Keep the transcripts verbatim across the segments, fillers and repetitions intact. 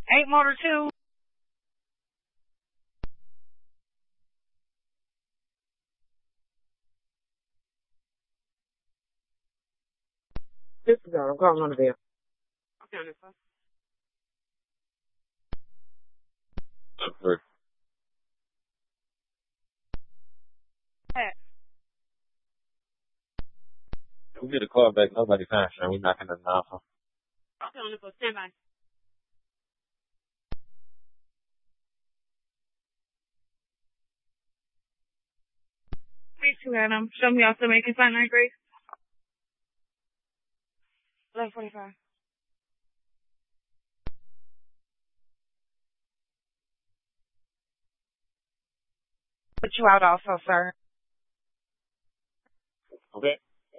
Eight motor two. This is I'm calling on the bill. Okay, on this one. Sure. Hey. We get a call back. Nobody answering. We knocking on the offer. Okay, on this one. Stand by. Three two Adam. Show me also making sign nine Grace. Eleven forty five. Put you out also, sir. Okay.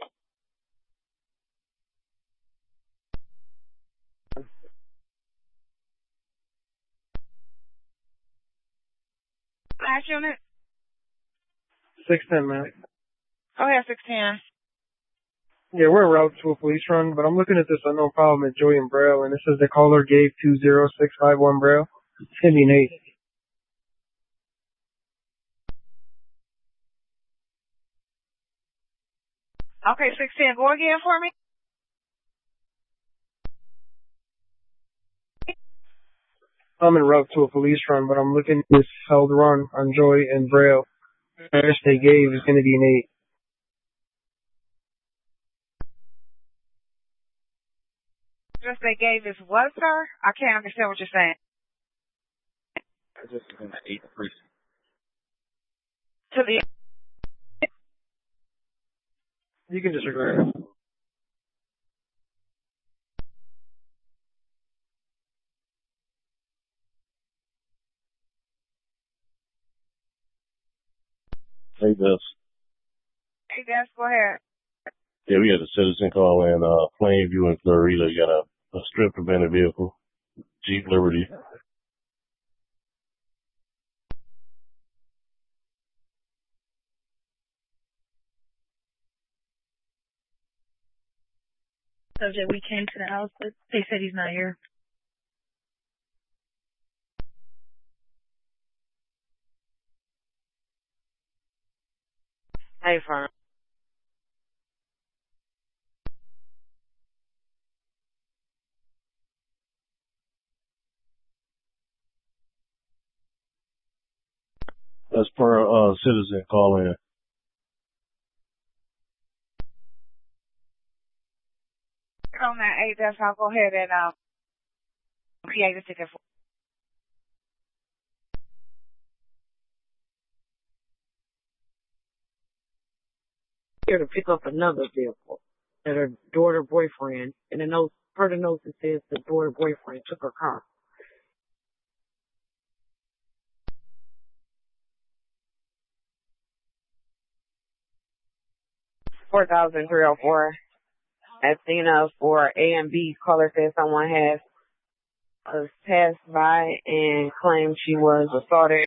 Last unit. six ten, man. Go ahead, six ten. Yeah, we're en route to a police run, but I'm looking at this unknown problem at Joy and Braille, and it says the caller gave two zero six five one Braille. It's going to be an eight. Okay, six ten. Go again for me. I'm en route to a police run, but I'm looking at this held run on Joy and Braille. The address they gave is going to be an eight. Address they gave is what, sir? I can't understand what you're saying. I just in the eighth precinct. To the You can disregard it. Hey, this. hey, guys, go ahead. Yeah, we had a citizen call in uh, Plainview and Florida. You got a, a strip prevented vehicle, Jeep Liberty. Subject, we came to the house, but they said he's not here. Hey, fine. That's per uh, citizen call in. On that eight, that's I'll go ahead and um, create a ticket for. Here to pick up another vehicle that her daughter boyfriend, and the note, per the note it says the daughter boyfriend took her car. four thousand three oh four. Athena for A and B. Caller said someone has uh, passed by and claimed she was assaulted.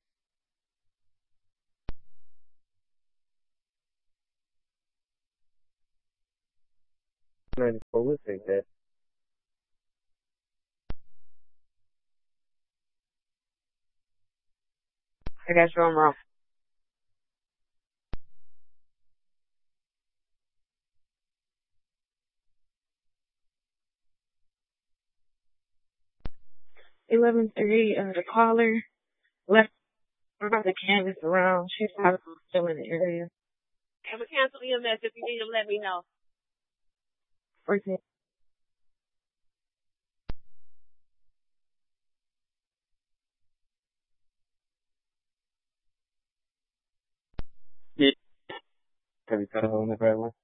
ninety-four, we'll take that. I got you, I'm wrong. eleven thirty, uh, the caller left about the canvas around. She's probably still in the area. I'm going to cancel E M S. If you need them, let me know. fourteen. Have you got it on the right one?